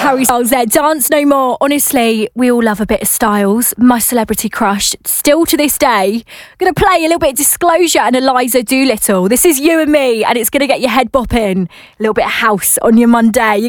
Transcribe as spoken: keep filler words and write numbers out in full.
Harry Styles there. Dance No More. Honestly, we all love a bit of Styles. My celebrity crush. Still to this day. Going to play a little bit of Disclosure and Eliza Doolittle. This is You and Me, and it's going to get your head bopping. A little bit of house on your Monday.